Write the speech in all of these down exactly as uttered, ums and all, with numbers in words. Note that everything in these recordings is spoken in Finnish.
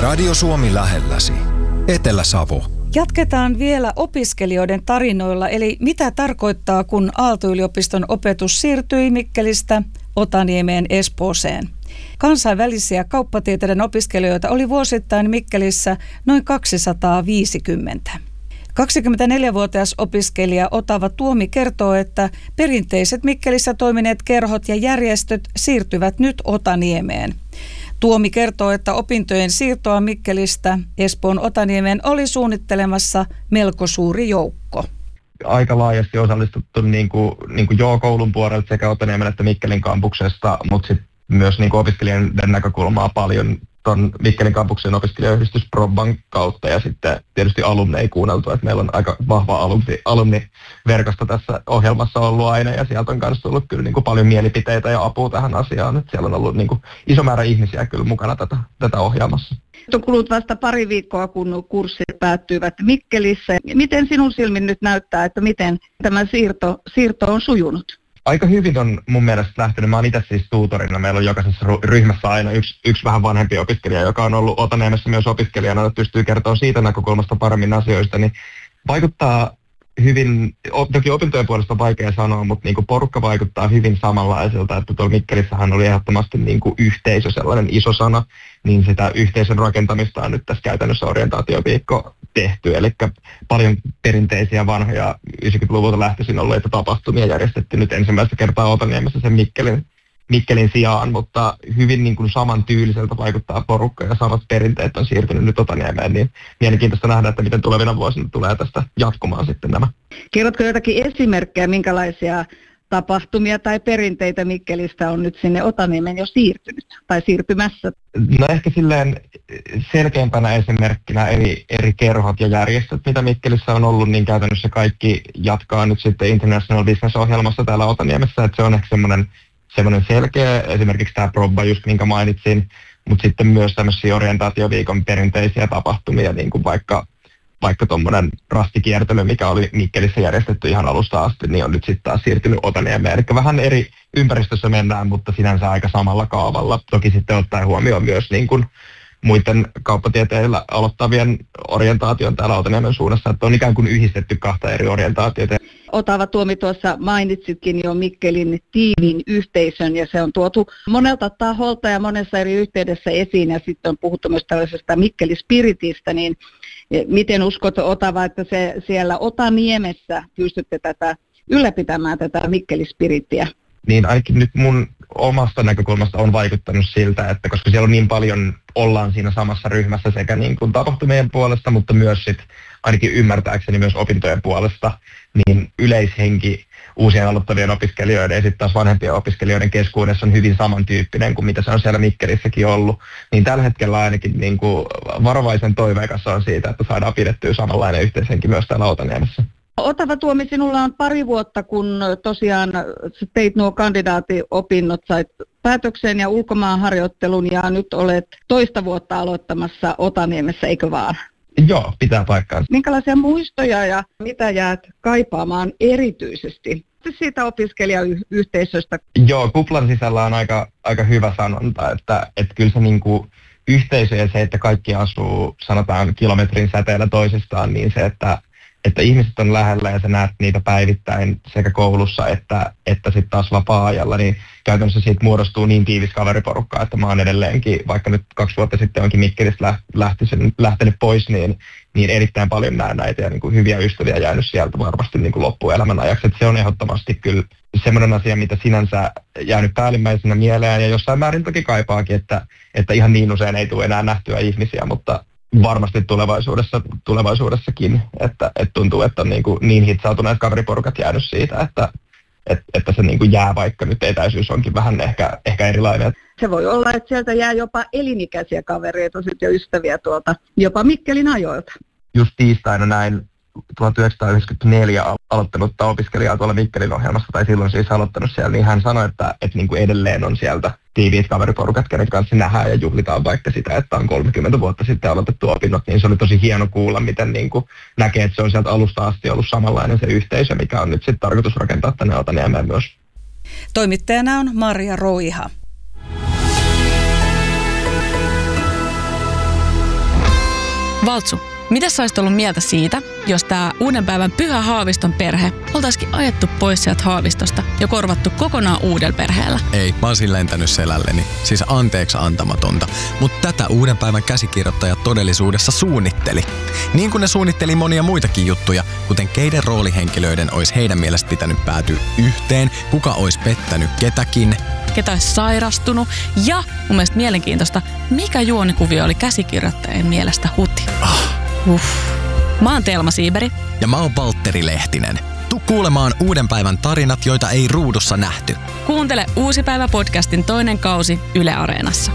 Radio Suomi lähelläsi. Etelä-Savo. Jatketaan vielä opiskelijoiden tarinoilla, eli mitä tarkoittaa, kun Aalto-yliopiston opetus siirtyi Mikkelistä Otaniemeen Espooseen. Kansainvälisiä kauppatieteiden opiskelijoita oli vuosittain Mikkelissä noin kaksisataaviisikymmentä. kaksikymmentäneljävuotias opiskelija Otava Tuomi kertoo, että perinteiset Mikkelissä toimineet kerhot ja järjestöt siirtyvät nyt Otaniemeen. Tuomi kertoo, että opintojen siirtoa Mikkelistä Espoon Otaniemeen oli suunnittelemassa melko suuri joukko. Aika laajasti osallistuttu niin kuin, niin kuin joo koulun puolelta sekä Otaniemen että Mikkelin kampuksesta, mutta sitten myös niin kuin opiskelijoiden näkökulmaa paljon tuon Mikkelin kampuksen opiskelijayhdistys Probban kautta ja sitten tietysti alumneja kuunneltu, että meillä on aika vahva alumni, alumniverkosto tässä ohjelmassa ollut aina ja sieltä on myös tullut kyllä niin kuin paljon mielipiteitä ja apua tähän asiaan, että siellä on ollut niin kuin iso määrä ihmisiä kyllä mukana tätä, tätä ohjelmassa. On kulunut vasta pari viikkoa, kun kurssit päättyivät Mikkelissä. Miten sinun silmin nyt näyttää, että miten tämä siirto, siirto on sujunut? Aika hyvin on mun mielestä lähtenyt. Mä oon itse siis tuutorina. Meillä on jokaisessa ryhmässä aina yksi, yksi vähän vanhempi opiskelija, joka on ollut Otaniemessä myös opiskelijana, että pystyy kertoa siitä näkökulmasta paremmin asioista. Niin vaikuttaa hyvin, toki opintojen puolesta on vaikea sanoa, mutta niin kuin porukka vaikuttaa hyvin samanlaiselta, että tuolla Mikkelissähän oli ehdottomasti niin kuin yhteisö, sellainen iso sana, niin sitä yhteisön rakentamista on nyt tässä käytännössä orientaatioviikko tehty, eli paljon perinteisiä vanhoja yhdeksänkymmentäluvulta lähtöisin olleita tapahtumia järjestetty nyt ensimmäistä kertaa Otaniemessä sen Mikkelin, Mikkelin sijaan, mutta hyvin niin kuin samantyyliseltä vaikuttaa porukka ja samat perinteet on siirtynyt nyt Otaniemeen, niin mielenkiintoista nähdä, että miten tulevina vuosina tulee tästä jatkumaan sitten nämä. Kerrotko jotakin esimerkkejä, minkälaisia tapahtumia tai perinteitä Mikkelistä on nyt sinne Otaniemeen jo siirtynyt tai siirtymässä? No ehkä silleen selkeimpänä esimerkkinä eri, eri kerhot ja järjestöt, mitä Mikkelissä on ollut, niin käytännössä kaikki jatkaa nyt sitten International Business-ohjelmassa täällä Otaniemessä, että se on ehkä semmoinen semmoinen selkeä, esimerkiksi tämä Probba, just minkä mainitsin, mutta sitten myös tämmöisiä orientaatioviikon perinteisiä tapahtumia, niin kuin vaikka, vaikka tuommoinen rastikiertely, mikä oli Mikkelissä järjestetty ihan alusta asti, niin on nyt sitten taas siirtynyt Otaniemeen. Eli vähän eri ympäristössä mennään, mutta sinänsä aika samalla kaavalla. Toki sitten ottaen huomioon myös niin kuin muiden kauppatieteillä aloittavien orientaation täällä Otaniemen suunnassa, että on ikään kuin yhdistetty kahta eri orientaatiota. Otava Tuomi, tuossa mainitsitkin jo Mikkelin tiiviin yhteisön ja se on tuotu monelta taholta ja monessa eri yhteydessä esiin ja sitten on puhuttu myös tällaisesta Mikkelispiritistä, niin miten uskot Otava, että se siellä Otaniemessä pystytte tätä ylläpitämään tätä Mikkelispirittiä? Niin ainakin nyt mun omasta näkökulmasta on vaikuttanut siltä, että koska siellä on niin paljon, ollaan siinä samassa ryhmässä sekä niin kuin tapahtumien puolesta, mutta myös sit ainakin ymmärtääkseni myös opintojen puolesta, niin yleishenki uusien aloittavien opiskelijoiden ja sitten taas vanhempien opiskelijoiden keskuudessa on hyvin samantyyppinen kuin mitä se on siellä Mikkelissäkin ollut. Niin tällä hetkellä ainakin niin kuin varovaisen toiveikas on siitä, että saadaan pidettyä samanlainen yhteishenki myös täällä Otaniemessä. Otava Tuomi, sinulla on pari vuotta, kun tosiaan teit nuo kandidaatiopinnot, sait päätöksen ja ulkomaanharjoittelun ja nyt olet toista vuotta aloittamassa Otaniemessä, eikö vaan? Joo, pitää paikkaansa. Minkälaisia muistoja ja mitä jäät kaipaamaan erityisesti siitä opiskelijayhteisöstä? Joo, kuplan sisällä on aika, aika hyvä sanonta, että, että kyllä se niin kuin yhteisö ja se, että kaikki asuu sanotaan kilometrin säteellä toisistaan, niin se, että että ihmiset on lähellä ja sä näet niitä päivittäin sekä koulussa että, että sitten taas vapaa-ajalla, niin käytännössä siitä muodostuu niin tiivis kaveriporukka, että mä oon edelleenkin, vaikka nyt kaksi vuotta sitten onkin Mikkelistä lähtenyt, lähtenyt pois, niin, niin erittäin paljon näen näitä ja niin kuin hyviä ystäviä jäänyt sieltä varmasti niin kuin loppuelämän ajaksi. Että se on ehdottomasti kyllä semmoinen asia, mitä sinänsä jäänyt päällimmäisenä mieleen ja jossain määrin toki kaipaakin, että, että ihan niin usein ei tule enää nähtyä ihmisiä, mutta varmasti tulevaisuudessa, tulevaisuudessakin, että, että tuntuu, että on niin, kuin niin hitsautuneet kaveriporukat jäänyt siitä, että, että, että se niin kuin jää, vaikka nyt etäisyys onkin vähän ehkä, ehkä erilainen. Se voi olla, että sieltä jää jopa elinikäisiä kavereita ja ystäviä tuolta, jopa Mikkelin ajoilta. Just tiistaina näin tuhatyhdeksänsataayhdeksänkymmentäneljä aloittanutta opiskelijaa tuolla Mikkelin ohjelmassa, tai silloin siis aloittanut siellä, niin hän sanoi, että, että niin kuin edelleen on sieltä tiiviit kaveriporukat, kenen kanssa nähdään ja juhlitaan vaikka sitä, että on kolmekymmentä vuotta sitten aloitettu opinnot, niin se oli tosi hieno kuulla, miten niin kuin näkee, että se on sieltä alusta asti ollut samanlainen se yhteisö, mikä on nyt sitten tarkoitus rakentaa tänne Otaniemeen myös. Toimittajana on Marja Roiha. Valtsu, mitä sä olisit ollut mieltä siitä, jos tää uuden päivän Pyhä Haaviston perhe oltaisikin ajettu pois sieltä Haavistosta ja korvattu kokonaan uudella perheellä? Ei, mä olisin lentänyt selälleni. Siis anteeksi antamatonta. Mutta tätä uuden päivän käsikirjoittaja todellisuudessa suunnitteli. Niin kuin ne suunnitteli monia muitakin juttuja, kuten keiden roolihenkilöiden olisi heidän mielestä pitänyt päätyä yhteen, kuka olisi pettänyt ketäkin, ketä olisi sairastunut ja mun mielestä mielenkiintoista, mikä juonikuvio oli käsikirjoittajien mielestä huti. Ah. Uff. Mä oon Telma Siiberi. Ja mä oon Valtteri Lehtinen. Tuu kuulemaan uuden päivän tarinat, joita ei ruudussa nähty. Kuuntele Uusi päivä podcastin toinen kausi Yle Areenassa.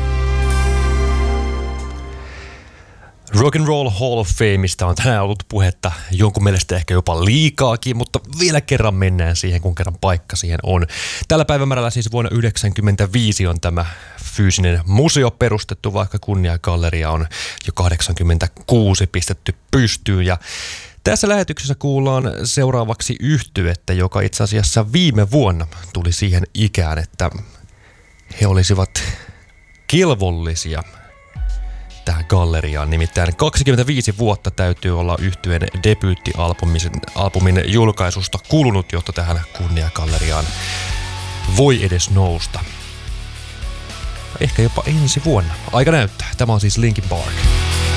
Rock and Roll Hall of Fameista on tänään ollut puhetta jonkun mielestä ehkä jopa liikaakin, mutta vielä kerran mennään siihen, kun kerran paikka siihen on. Tällä päivämäärällä siis vuonna yhdeksänkymmentäviisi on tämä fyysinen museo perustettu, vaikka kunniagalleria on jo kahdeksankymmentäkuusi pistetty pystyyn. Ja tässä lähetyksessä kuullaan seuraavaksi yhtyettä, joka itse asiassa viime vuonna tuli siihen ikään, että he olisivat kelvollisia tähän galleriaan. Nimittäin kaksikymmentäviisi vuotta täytyy olla yhtyeen debyyttialbumin albumin julkaisusta kulunut, jotta tähän kunniagalleriaan voi edes nousta. Ehkä jopa ensi vuonna. Aika näyttää. Tämä on siis Linkin Park.